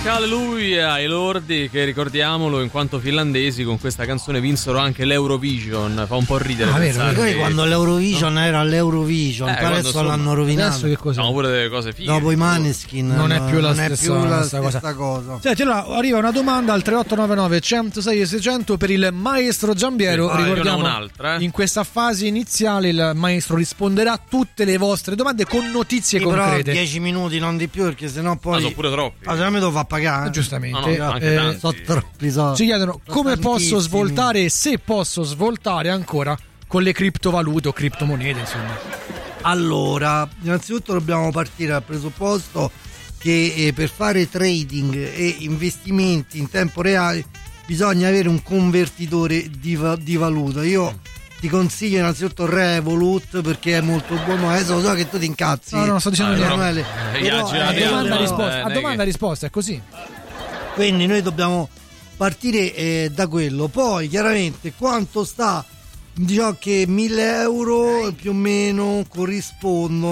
Alleluia, i lordi che, ricordiamolo, in quanto finlandesi con questa canzone vinsero anche l'Eurovision. Fa un po' ridere vero, quando l'Eurovision era l'Eurovision, adesso l'hanno rovinato. Adesso che cosa? Pure delle cose fighe. Dopo i Maneskin non è più la stessa cosa. Senti, allora arriva una domanda al 3899 106 e 600 per il maestro Giambiero. Ricordiamo un'altra, in questa fase iniziale il maestro risponderà a tutte le vostre domande con notizie concrete. Però 10 minuti, non di più, perché sennò poi sono pure troppi. Se me lo fa pagare. Giustamente. Sono troppi soldi. Ci chiedono come posso svoltare, se posso svoltare ancora con le criptovalute o criptomonete, insomma. Allora, innanzitutto dobbiamo partire dal presupposto che per fare trading e investimenti in tempo reale bisogna avere un convertitore di valuta. Io ti consiglio innanzitutto Revolut, perché è molto buono. Adesso so che tu ti incazzi. No, sto dicendo niente. A domanda risposta è così. Quindi noi dobbiamo partire da quello. Poi chiaramente quanto sta, diciamo che 1.000 euro più o meno corrispondono